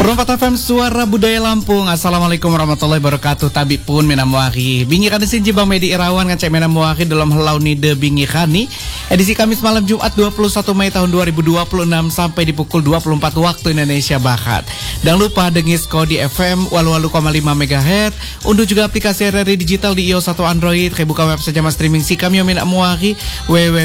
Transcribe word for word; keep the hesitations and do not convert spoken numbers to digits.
Perempat F M Suara Budaya Lampung. Assalamualaikum warahmatullahi wabarakatuh. Tabi pun menamwahi bingi kani sinji Bang Medi Irawan ngecek menamwahi dalam helau nide bingi kani edisi Kamis malam Jumat dua puluh satu Mei tahun dua ribu dua puluh enam sampai di pukul dua puluh empat waktu Indonesia Barat. Dan lupa dengis kodi F M walu-walu koma lima megahertz. Unduh juga aplikasi R R I digital di iOS atau Android. Kebuka web saja mas streaming si kami menamwahi www